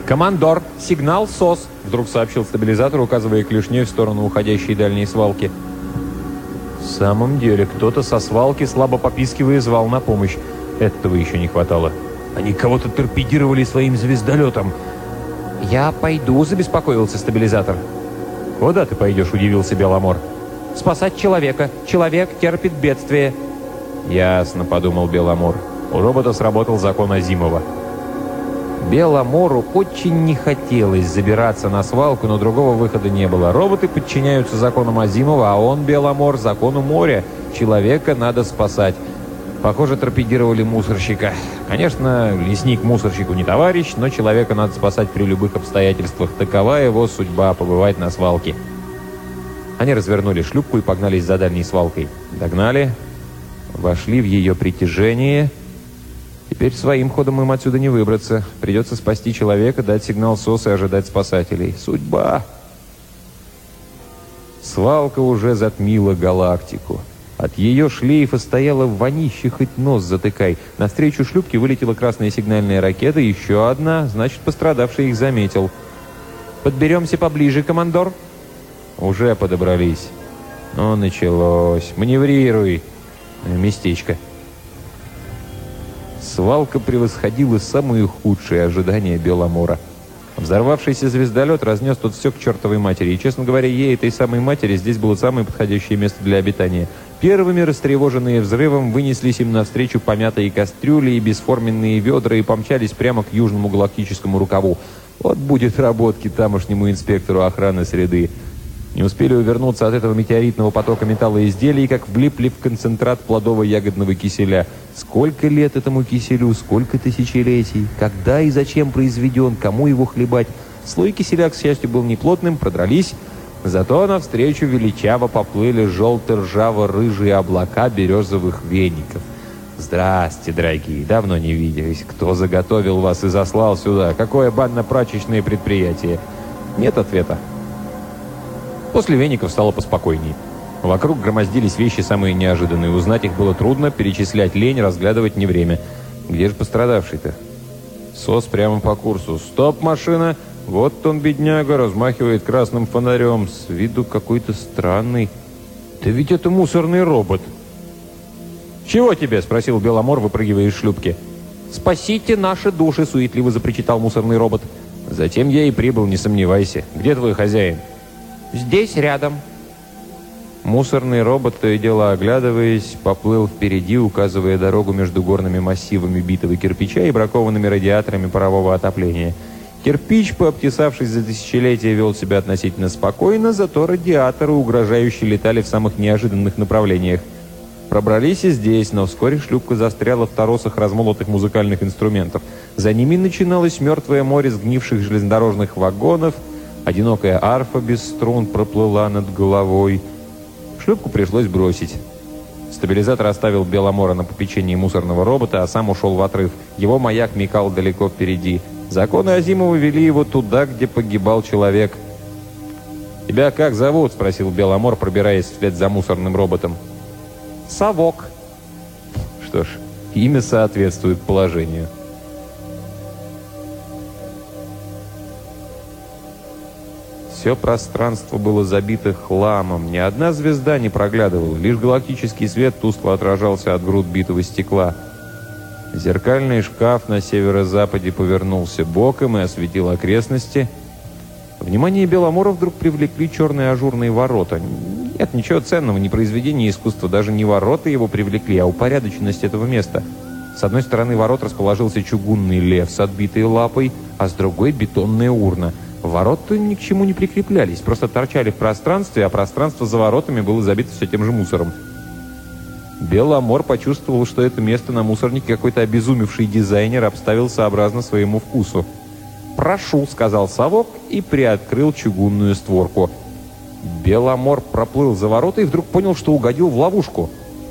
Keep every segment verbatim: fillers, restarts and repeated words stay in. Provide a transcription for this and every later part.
«Командор, сигнал СОС!» — вдруг сообщил стабилизатор, указывая клешней в сторону уходящей дальней свалки. В самом деле, кто-то со свалки, слабо попискивая, звал на помощь. Этого еще не хватало. Они кого-то торпедировали своим звездолетом. «Я пойду», — забеспокоился стабилизатор. «Куда ты пойдешь?» — удивился Беломор. «Спасать человека. Человек терпит бедствие». «Ясно», — подумал Беломор. У робота сработал закон Азимова. Беломору очень не хотелось забираться на свалку, но другого выхода не было. Роботы подчиняются законам Азимова, а он, Беломор, закону моря. Человека надо спасать. Похоже, торпедировали мусорщика. Конечно, лесник мусорщику не товарищ, но человека надо спасать при любых обстоятельствах. Такова его судьба — побывать на свалке. Они развернули шлюпку и погнались за дальней свалкой. Догнали, вошли в ее притяжение. Теперь своим ходом им отсюда не выбраться. Придется спасти человека, дать сигнал СОС и ожидать спасателей. Судьба! Свалка уже затмила галактику. От ее шлейфа стояла вонище, хоть нос затыкай. Навстречу шлюпке вылетела красная сигнальная ракета, еще одна, значит, пострадавший их заметил. «Подберемся поближе, командор?» «Уже подобрались». «Ну, началось. Маневрируй. Местечко». Свалка превосходила самые худшие ожидания Беломора. Взорвавшийся звездолет разнес тут все к чертовой матери. И, честно говоря, ей, этой самой матери, здесь было самое подходящее место для обитания. Первыми, растревоженные взрывом, вынеслись им навстречу помятые кастрюли и бесформенные ведра и помчались прямо к южному галактическому рукаву. Вот будет работки тамошнему инспектору охраны среды. Не успели увернуться от этого метеоритного потока металлоизделий, как влипли в концентрат плодово-ягодного киселя. Сколько лет этому киселю, сколько тысячелетий, когда и зачем произведен, кому его хлебать. Слой киселя, к счастью, был неплотным, продрались. Зато навстречу величаво поплыли желто-ржаво-рыжие облака березовых веников. «Здрасте, дорогие, давно не виделись. Кто заготовил вас и заслал сюда? Какое банно-прачечное предприятие?» Нет ответа. После веников стало поспокойней. Вокруг громоздились вещи самые неожиданные. Узнать их было трудно, перечислять лень, разглядывать не время. Где же пострадавший-то? СОС прямо по курсу. «Стоп, машина!» Вот он, бедняга, размахивает красным фонарем. С виду какой-то странный. Да ведь это мусорный робот. «Чего тебе?» — спросил Беломор, выпрыгивая из шлюпки. «Спасите наши души!» — суетливо запричитал мусорный робот. «Затем я и прибыл, не сомневайся. Где твой хозяин?» «Здесь, рядом». Мусорный робот, то и дело оглядываясь, поплыл впереди, указывая дорогу между горными массивами битого кирпича и бракованными радиаторами парового отопления. Кирпич, пообтесавшись за тысячелетия, вел себя относительно спокойно, зато радиаторы угрожающе летали в самых неожиданных направлениях. Пробрались и здесь, но вскоре шлюпка застряла в торосах размолотых музыкальных инструментов. За ними начиналось мертвое море сгнивших железнодорожных вагонов. Одинокая арфа без струн проплыла над головой. Шлюпку пришлось бросить. Стабилизатор оставил Беломора на попечении мусорного робота, а сам ушел в отрыв. Его маяк мелькал далеко впереди. Законы Азимова вели его туда, где погибал человек. «Тебя как зовут?» — спросил Беломор, пробираясь вслед за мусорным роботом. «Совок». Что ж, имя соответствует положению. Все пространство было забито хламом. Ни одна звезда не проглядывала. Лишь галактический свет тускло отражался от груд битого стекла. Зеркальный шкаф на северо-западе повернулся боком и осветил окрестности. Внимание Беломора вдруг привлекли черные ажурные ворота. Нет, ничего ценного, ни произведения искусства, даже не ворота его привлекли, а упорядоченность этого места. С одной стороны ворот расположился чугунный лев с отбитой лапой, а с другой — бетонная урна. Ворота ни к чему не прикреплялись, просто торчали в пространстве, а пространство за воротами было забито все тем же мусором. Беломор почувствовал, что это место на мусорнике какой-то обезумевший дизайнер обставил сообразно своему вкусу. «Прошу», — сказал совок и приоткрыл чугунную створку. Беломор проплыл за ворота и вдруг понял, что угодил в ловушку.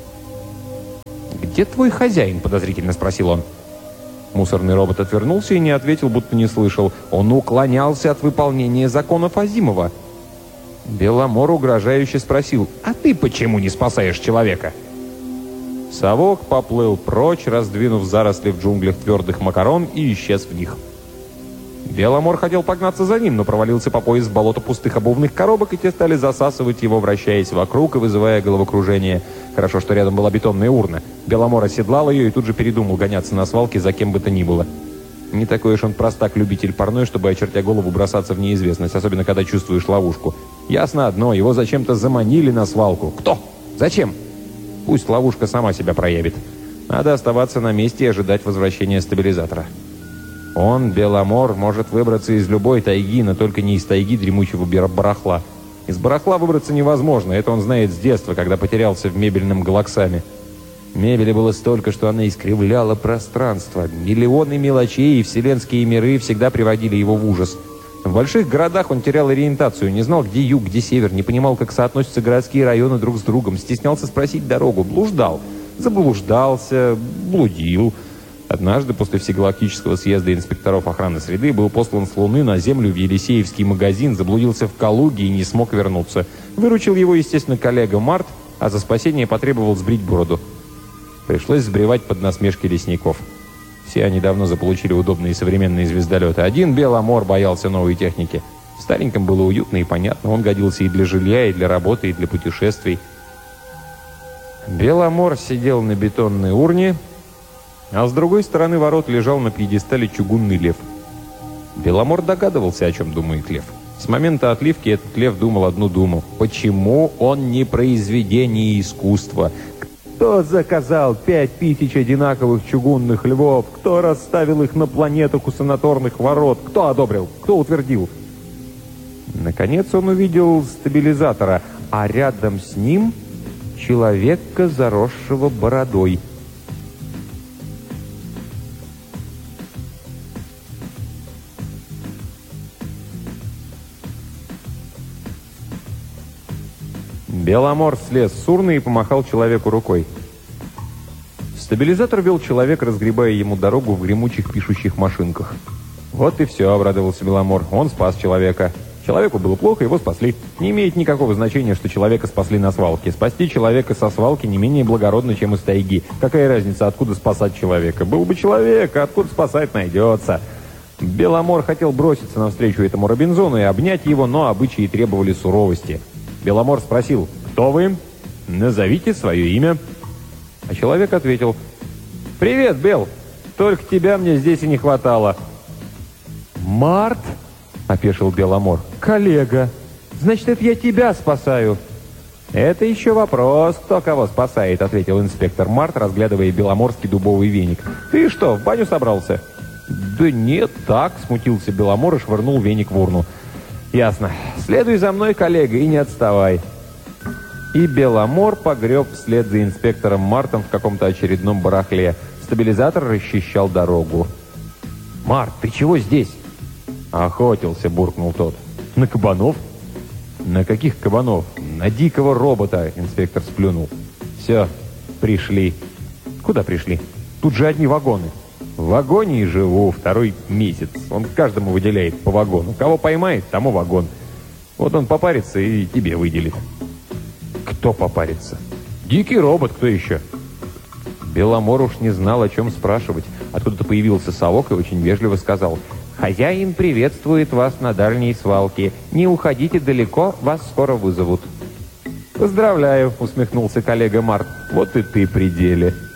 «Где твой хозяин?» — подозрительно спросил он. Мусорный робот отвернулся и не ответил, будто не слышал. Он уклонялся от выполнения законов Азимова. Беломор угрожающе спросил: «А ты почему не спасаешь человека?» Совок поплыл прочь, раздвинув заросли в джунглях твердых макарон, и исчез в них. Беломор хотел погнаться за ним, но провалился по пояс в болото пустых обувных коробок, и те стали засасывать его, вращаясь вокруг и вызывая головокружение. Хорошо, что рядом была бетонная урна. Беломор оседлал ее и тут же передумал гоняться на свалке за кем бы то ни было. Не такой уж он простак-любитель парной, чтобы, очертя голову, бросаться в неизвестность, особенно когда чувствуешь ловушку. Ясно одно, его зачем-то заманили на свалку. Кто? Зачем? Пусть ловушка сама себя проявит. Надо оставаться на месте и ожидать возвращения стабилизатора. Он, Беломор, может выбраться из любой тайги, но только не из тайги дремучего барахла. Из барахла выбраться невозможно, это он знает с детства, когда потерялся в мебельном галаксаме. Мебели было столько, что она искривляла пространство. Миллионы мелочей и вселенские миры всегда приводили его в ужас. В больших городах он терял ориентацию, не знал, где юг, где север, не понимал, как соотносятся городские районы друг с другом, стеснялся спросить дорогу, блуждал, заблуждался, блудил. Однажды, после Всегалактического съезда инспекторов охраны среды, был послан с Луны на Землю в Елисеевский магазин, заблудился в Калуге и не смог вернуться. Выручил его, естественно, коллега Март, а за спасение потребовал сбрить бороду. Пришлось сбривать под насмешки лесников. Все они давно заполучили удобные современные звездолеты. Один Беломор боялся новой техники. В стареньком было уютно и понятно. Он годился и для жилья, и для работы, и для путешествий. Беломор сидел на бетонной урне, а с другой стороны ворот лежал на пьедестале чугунный лев. Беломор догадывался, о чем думает лев. С момента отливки этот лев думал одну думу. Почему он не произведение искусства? Кто заказал пять тысяч одинаковых чугунных львов? Кто расставил их на планетах у санаторных ворот? Кто одобрил? Кто утвердил? Наконец он увидел стабилизатора, а рядом с ним человека, заросшего бородой. Беломор слез с урны и помахал человеку рукой. Стабилизатор вел человек, разгребая ему дорогу в гремучих пишущих машинках. Вот и все, обрадовался Беломор. Он спас человека. Человеку было плохо, его спасли. Не имеет никакого значения, что человека спасли на свалке. Спасти человека со свалки не менее благородно, чем из тайги. Какая разница, откуда спасать человека? Был бы человек, а откуда спасать найдется. Беломор хотел броситься навстречу этому Робинзону и обнять его, но обычаи требовали суровости. Беломор спросил: «Кто вы? Назовите свое имя». А человек ответил: «Привет, Бел. Только тебя мне здесь и не хватало». «Март?» — опешил Беломор. «Коллега. Значит, это я тебя спасаю». «Это еще вопрос, кто кого спасает», — ответил инспектор Март, разглядывая беломорский дубовый веник. «Ты что, в баню собрался?» «Да нет, так», — смутился Беломор и швырнул веник в урну. «Ясно. Следуй за мной, коллега, и не отставай». И Беломор погреб вслед за инспектором Мартом в каком-то очередном барахле. Стабилизатор расчищал дорогу. «Март, ты чего здесь?» «Охотился», — буркнул тот. «На кабанов?» «На каких кабанов?» «На дикого робота», — инспектор сплюнул. «Все, пришли». «Куда пришли? Тут же одни вагоны». «В вагоне и живу второй месяц. Он каждому выделяет по вагону. Кого поймает, тому вагон. Вот он попарится и тебе выделит». «Кто попарится?» «Дикий робот, кто еще?» Беломор уж не знал, о чем спрашивать. Откуда-то появился совок и очень вежливо сказал: «Хозяин приветствует вас на дальней свалке. Не уходите далеко, вас скоро вызовут». «Поздравляю», — усмехнулся коллега Март. «Вот и ты при деле».